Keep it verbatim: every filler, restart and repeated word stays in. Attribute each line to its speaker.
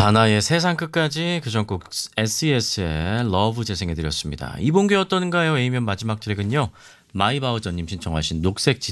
Speaker 1: 다나의 세상 끝까지 그 전곡 에스이에스의 러브 재생해드렸습니다. 이번 게 어떤가요? A면 마지막 트랙은요. 마이바우저님 신청하신 녹색